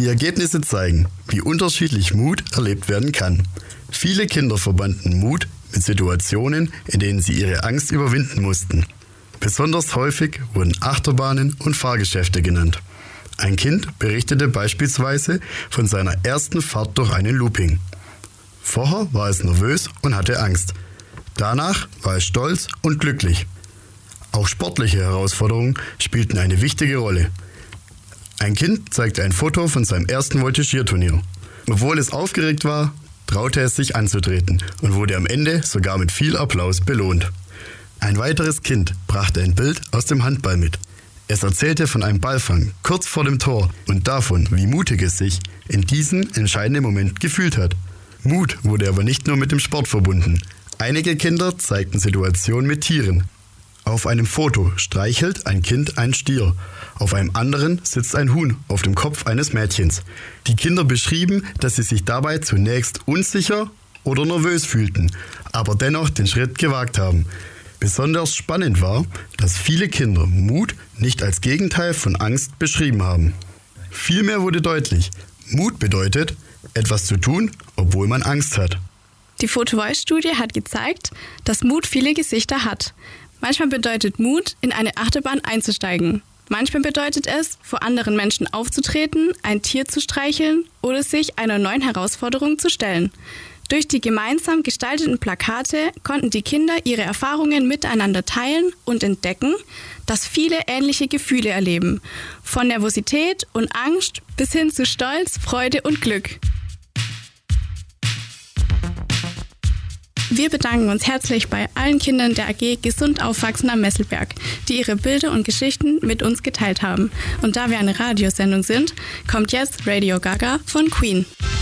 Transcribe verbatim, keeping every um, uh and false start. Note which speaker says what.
Speaker 1: Die Ergebnisse zeigen, wie unterschiedlich Mut erlebt werden kann. Viele Kinder verbanden Mut mit Situationen, in denen sie ihre Angst überwinden mussten. Besonders häufig wurden Achterbahnen und Fahrgeschäfte genannt. Ein Kind berichtete beispielsweise von seiner ersten Fahrt durch einen Looping. Vorher war es nervös und hatte Angst. Danach war es stolz und glücklich. Auch sportliche Herausforderungen spielten eine wichtige Rolle. Ein Kind zeigte ein Foto von seinem ersten Voltigierturnier. Obwohl es aufgeregt war, traute es sich anzutreten und wurde am Ende sogar mit viel Applaus belohnt. Ein weiteres Kind brachte ein Bild aus dem Handball mit. Es erzählte von einem Ballfang kurz vor dem Tor und davon, wie mutig es sich in diesem entscheidenden Moment gefühlt hat. Mut wurde aber nicht nur mit dem Sport verbunden. Einige Kinder zeigten Situationen mit Tieren. Auf einem Foto streichelt ein Kind einen Stier. Auf einem anderen sitzt ein Huhn auf dem Kopf eines Mädchens. Die Kinder beschrieben, dass sie sich dabei zunächst unsicher oder nervös fühlten, aber dennoch den Schritt gewagt haben. Besonders spannend war, dass viele Kinder Mut nicht als Gegenteil von Angst beschrieben haben. Vielmehr wurde deutlich, Mut bedeutet, etwas zu tun, obwohl man Angst hat.
Speaker 2: Die Photo-Voice-Studie hat gezeigt, dass Mut viele Gesichter hat. Manchmal bedeutet Mut, in eine Achterbahn einzusteigen. Manchmal bedeutet es, vor anderen Menschen aufzutreten, ein Tier zu streicheln oder sich einer neuen Herausforderung zu stellen. Durch die gemeinsam gestalteten Plakate konnten die Kinder ihre Erfahrungen miteinander teilen und entdecken, dass viele ähnliche Gefühle erleben. Von Nervosität und Angst bis hin zu Stolz, Freude und Glück. Wir bedanken uns herzlich bei allen Kindern der A G Gesund Aufwachsen am Messelberg, die ihre Bilder und Geschichten mit uns geteilt haben. Und da wir eine Radiosendung sind, kommt jetzt Radio Gaga von Queen.